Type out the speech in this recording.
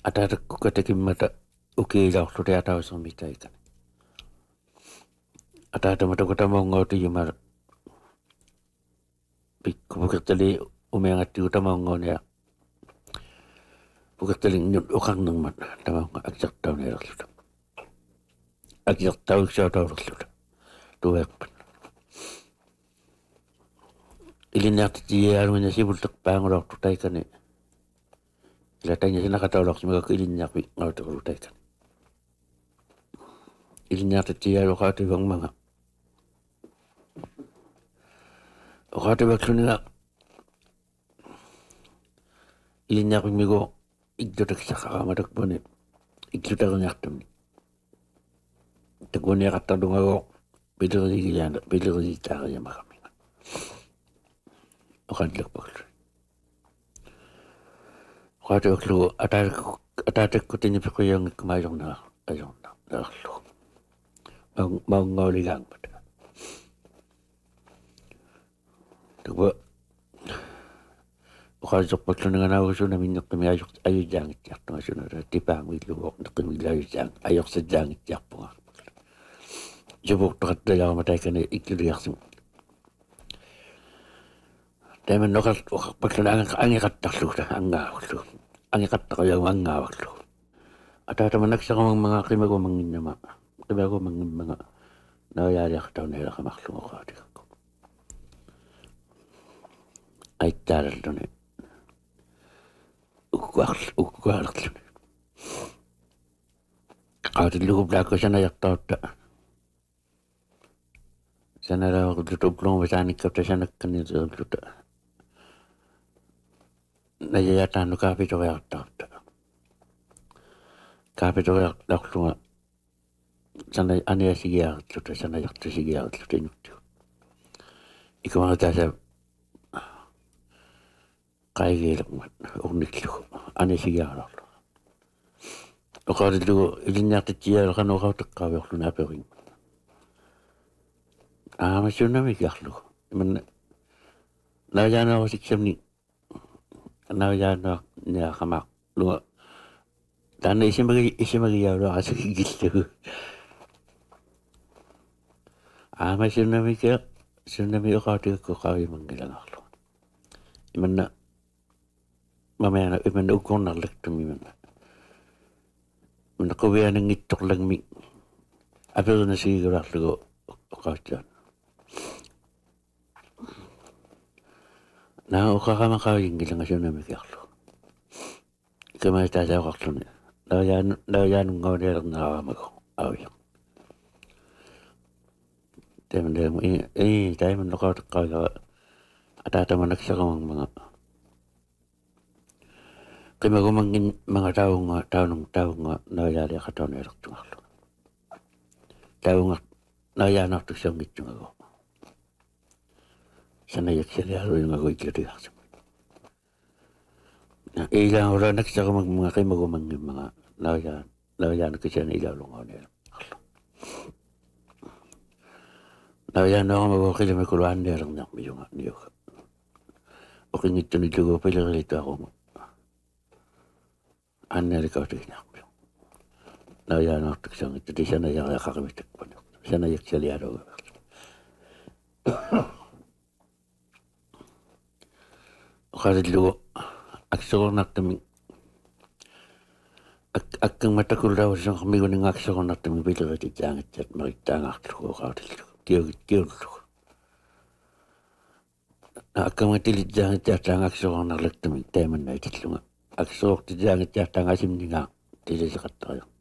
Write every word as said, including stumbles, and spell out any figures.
атаатакку катакиммата укиилаорлу таатаусермитаикан атаатамата кутамаунгоотигимара pikku pukirtali umiangatti utamaungonia pukirtali nyut uqarnermat tamaunga aksartauneerluta aksartauiksaataullerluta tueqpat ilinnaartitiaalungina sivulteqpaangulortu taikani ilatanya sinaqataulorsimagakku ilinnaarpi ngauterlu taikani ilinnaartitiaaluqaatuvangmanga oqaatavakluninga ilinnaarpimigu iglutakissaqaramatakpuni iglutariñartumni takuniaqattarlungago pilerigilaana pilerigitaariamaqamiga oqallakpaklu oqaatavaklugu ataatakku ataatakkutinnipiquyangikkumaajornaa ajornaa naarlu maungauligaangpat Tuba oqaajorpalluninganaagusuuna minneqqimi ajoq ajujaangittiartumasunara tipaanguillugoq neqqimilaajutaang ajorsajaangittiarpunga jubuqtoqattajaramataikani ikluliarsimu taiman noqal oqarpakluna angiqattarluuta angaavullu angiqattaqajagu angaavullu ataatamannaksaqamangmanga qimagumanginnama qimagumangimmanga nayaaliaqtauneelaqamarlugu oqaatiga aittaaralluni ukkuarl ukkuarluni qaatillugu blaakko sanajartautta sanaraaqullutu uplungu saanikkapta sanakkanniserluta najayataannu kaapitoriartautta kaapitoriartarlunga sana aniasigiarluta sanajartusigiarluta inuttu ikumarataasa qaigiilaqmat orniklugu anisigiarlarlu oqaalillugu ilinnaartitiaalaqanu oqauteqqaaviorluna aperin aamasunamikiarlugu imanna naajaanarusiksamni naajaanaa niaqamaaq lunga taanna isimagi isimagiyaulu asagigillugu aamasunamikia sunnami oqautikakku qaavimangilangarlu imanna mamana iman ukornarlaktum iman man qawianangittorlagmi aperunasigigalarlugu oqaattaan naa oqaqamaqaavingilangasuunamikiarlu kamaitaasaaqarluni laajaan laajaanungaunialernaaraamago aawiya taimandamu i taiman noqauteqqaaviga ataatamannaksaqamangmanga qimagumangin mga taunga taunung taunga nayaaliaqatauneelertungarlu taunga nayaanartuksangittungago sanayaksalialuingago iklutigarsam ilaangulaanaksaqamang mga qimagumangin mga nayaan nayaanakisana ilaalungaunialernarlu nayaanoqamago qilimikuluannialernermiyunga niuga oqingittunilugu pilerilituaqunga annalikautuginarpu nayaanartuksangittu sanayariaqaqimitakpanu sanayaksalialuga oqalillugu aksornartami akkangmatakullaavussanqarmiguninga aksornartami pilerititaangittat marittaangaarlugu oqaatillugu kiugit kiullugu akkangmatilitsaangittaartaangaksornarlaktami taimannaitilluga aksortitaangittaartaangasimningaa tilisiqattariaq